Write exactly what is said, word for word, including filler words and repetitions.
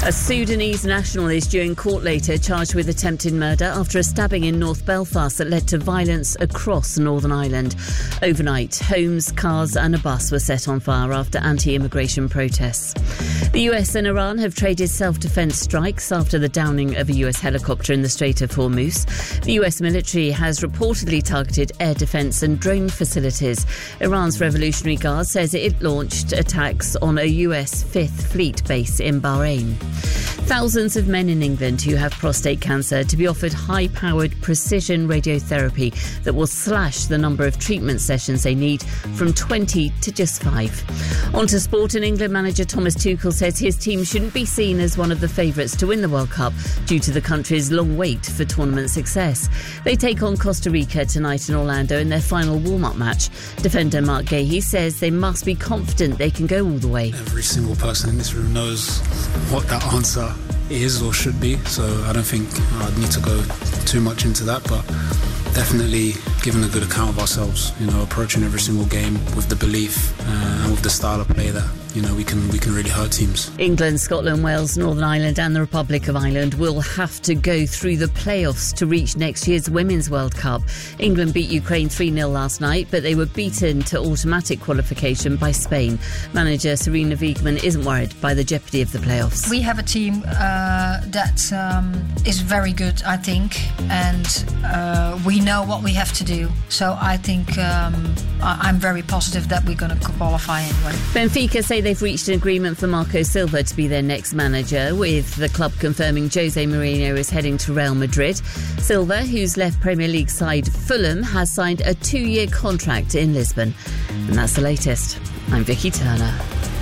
A Sudanese national is due in court later, charged with attempted murder after a stabbing in North Belfast that led to violence across Northern Ireland. Overnight, homes, cars and a bus were set on fire after anti-immigration protests. The U S and Iran have traded self-defense strikes after the downing of a U S helicopter in the Strait of Hormuz. The U S military has reportedly targeted air defense and drone facilities. Iran's Revolutionary Guard says it launched attacks on a U S Fifth Fleet base in Bahrain. Thousands of men in England who have prostate cancer to be offered high-powered precision radiotherapy that will slash the number of treatment sessions they need from twenty to just five. On to sport, and England manager Thomas Tuchel says his team shouldn't be seen as one of the favourites to win the World Cup due to the country's long wait for tournament success. They take on Costa Rica tonight in Orlando in their final warm-up match. Defender Mark Gahey says they must be confident they can go all the way. Every single person in this room knows what that answer is or should be, so I don't think I'd need to go too much into that, but definitely giving a good account of ourselves, you know, approaching every single game with the belief uh, and with the style of play that, you know, we can we can really hurt teams. England, Scotland, Wales, Northern Ireland and the Republic of Ireland will have to go through the playoffs to reach next year's Women's World Cup. England beat Ukraine three nil last night, but they were beaten to automatic qualification by Spain. Manager Serena Wiegman isn't worried by the jeopardy of the playoffs. We have a team uh, that um, is very good, I think, and uh, we know what we have to do. So I think um, I- I'm very positive that we're going to qualify anyway. Benfica say they've reached an agreement for Marco Silva to be their next manager, with the club confirming Jose Mourinho is heading to Real Madrid. Silva, who's left Premier League side Fulham, has signed a two-year contract in Lisbon. And that's the latest. I'm Vicky Turner.